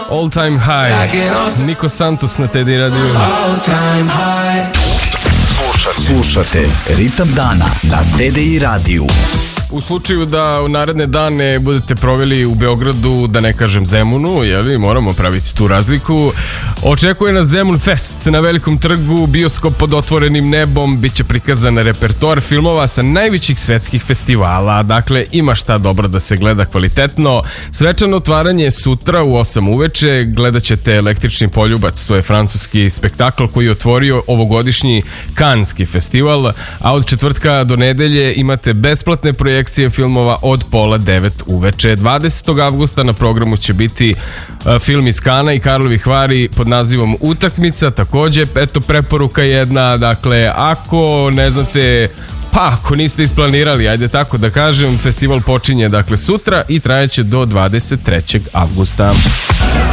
All Time High. Niko Santos na TDI Radio. Slušate Ritam dana na TDI Radio. U slučaju da u naredne dane budete proveli u Beogradu, da ne kažem Zemunu, jeli, moramo praviti tu razliku, očekuje nas Zemun Fest na Velikom trgu, bioskop pod otvorenim nebom, bit će prikazan repertoar filmova sa najvećih svetskih festivala, dakle ima šta dobro da se gleda kvalitetno. Svečano otvaranje sutra u 8 uveče, gledat ćete Električni poljubac, to je francuski spektakl koji je otvorio ovogodišnji Kanski festival, a od četvrtka do nedelje imate besplatne projekcije filmova od 8:30 uveče. 20. avgusta na programu će biti film iz Kana i Karlovih Vari pod nazivom Utakmica, takođe, eto preporuka jedna, dakle, ako ne znate, pa ako niste isplanirali, ajde tako da kažem, festival počinje dakle sutra i trajeće do 23. avgusta.